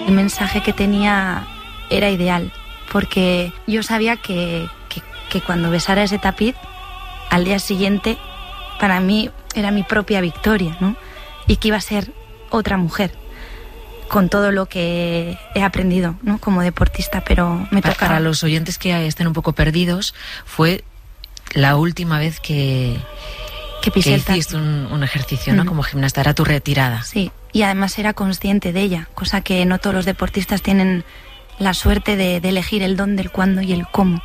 El mensaje que tenía era ideal, porque yo sabía que cuando besara ese tapiz, al día siguiente, para mí era mi propia victoria, ¿no? Y que iba a ser otra mujer, con todo lo que he aprendido, ¿no? Como deportista, pero me toca. Para los oyentes que estén un poco perdidos, fue la última vez que hiciste un ejercicio, ¿no? Como gimnasta, era tu retirada. Sí, y además era consciente de ella, cosa que no todos los deportistas tienen la suerte de elegir el dónde, el cuándo y el cómo.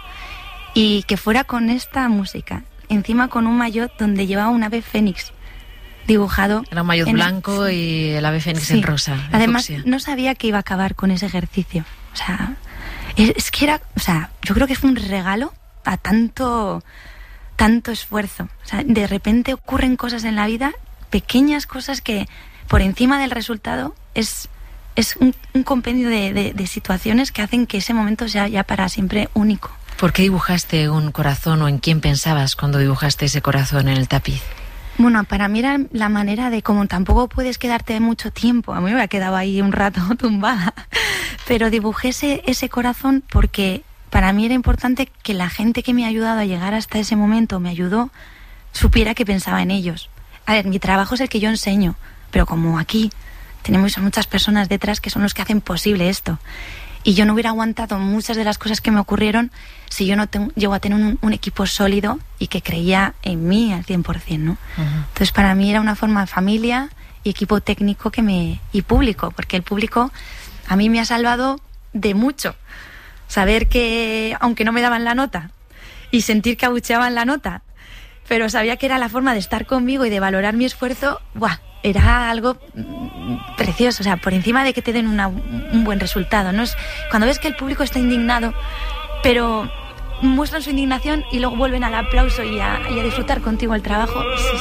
Y que fuera con esta música, encima con un maillot donde llevaba un ave fénix dibujado. Era un maillot blanco y el ave fénix en rosa. Además, fucsia. No sabía que iba a acabar con ese ejercicio. O sea, es que era, o sea, yo creo que fue un regalo a tanto esfuerzo. O sea, de repente ocurren cosas en la vida, pequeñas cosas que por encima del resultado es un compendio de situaciones que hacen que ese momento sea ya para siempre único. ¿Por qué dibujaste un corazón o en quién pensabas cuando dibujaste ese corazón en el tapiz? Bueno, para mí era la manera de, como tampoco puedes quedarte mucho tiempo, a mí me había quedado ahí un rato tumbada, pero dibujé ese corazón porque para mí era importante que la gente que me ha ayudado a llegar hasta ese momento, me ayudó, supiera que pensaba en ellos. A ver, mi trabajo es el que yo enseño, pero como aquí tenemos a muchas personas detrás que son los que hacen posible esto. Y yo no hubiera aguantado muchas de las cosas que me ocurrieron si yo no llego a tener un equipo sólido y que creía en mí al 100%, ¿no? Uh-huh. Entonces para mí era una forma de familia y equipo técnico y público, porque el público a mí me ha salvado de mucho. Saber que, aunque no me daban la nota, y sentir que abucheaban la nota, pero sabía que era la forma de estar conmigo y de valorar mi esfuerzo, ¡buah! Era algo precioso, o sea, por encima de que te den un buen resultado, ¿no? Cuando ves que el público está indignado, pero muestran su indignación y luego vuelven al aplauso y a disfrutar contigo el trabajo,